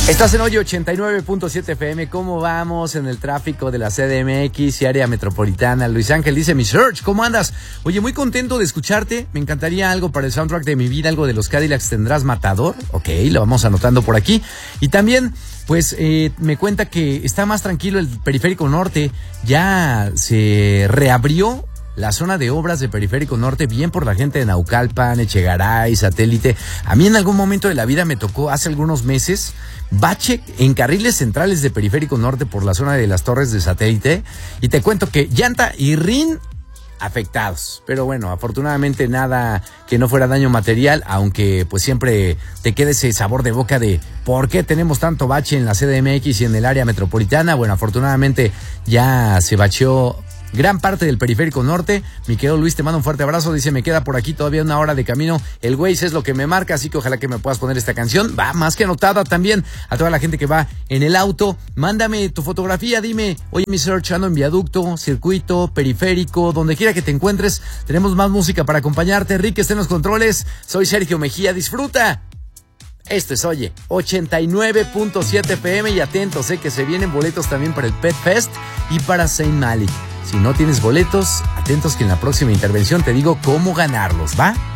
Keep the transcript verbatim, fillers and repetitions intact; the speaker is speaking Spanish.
Estás en Hoy ochenta y nueve punto siete F M. ¿Cómo vamos en el tráfico de la C D M X y área metropolitana? Luis Ángel dice, mi Search, ¿cómo andas? Oye, muy contento de escucharte. Me encantaría algo para el soundtrack de mi vida, algo de los Cadillacs. ¿Tendrás Matador? Ok, lo vamos anotando por aquí. Y también, pues, eh, me cuenta que está más tranquilo el Periférico Norte. Ya se reabrió la zona de obras de Periférico Norte, bien por la gente de Naucalpan, Echegaray, Satélite. A mí en algún momento de la vida me tocó, hace algunos meses, bache en carriles centrales de Periférico Norte por la zona de las Torres de Satélite. Y te cuento que llanta y rin afectados. Pero bueno, afortunadamente nada que no fuera daño material, aunque pues siempre te quede ese sabor de boca de ¿por qué tenemos tanto bache en la C D M X y en el área metropolitana? Bueno, afortunadamente ya se bacheó gran parte del Periférico Norte. Mi querido Luis, te mando un fuerte abrazo. Dice, me queda por aquí todavía una hora de camino. El Waze es lo que me marca, así que ojalá que me puedas poner esta canción. Va, más que anotada también a toda la gente que va en el auto. Mándame tu fotografía, dime, oye, mi Search, ando en viaducto, circuito, periférico, donde quiera que te encuentres. Tenemos más música para acompañarte. Enrique está en los controles. Soy Sergio Mejía. Disfruta. Esto es, oye, ochenta y nueve punto siete F M y atentos, sé eh, que se vienen boletos también para el Pet Fest y para Saint Malik. Si no tienes boletos, atentos que en la próxima intervención te digo cómo ganarlos, ¿va?